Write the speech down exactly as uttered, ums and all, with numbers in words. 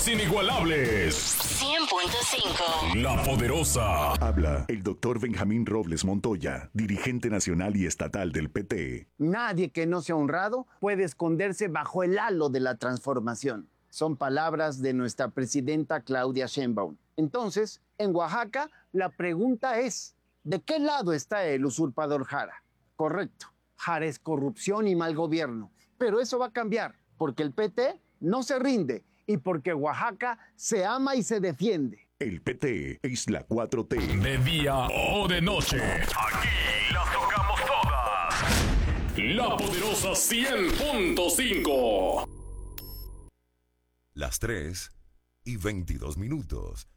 los inigualables. cien punto cinco. La Poderosa. Habla el doctor Benjamín Robles Montoya, dirigente nacional y estatal del P T. Nadie que no sea honrado puede esconderse bajo el halo de la transformación. Son palabras de nuestra presidenta Claudia Sheinbaum. Entonces, en Oaxaca, la pregunta es, ¿de qué lado está el usurpador Jara? Correcto, Jara es corrupción y mal gobierno. Pero eso va a cambiar, porque el P T no se rinde y porque Oaxaca se ama y se defiende. El P T es la cuatro T. De día o de noche. Aquí las tocamos todas. La Poderosa cien punto cinco. Las tres y veintidós minutos.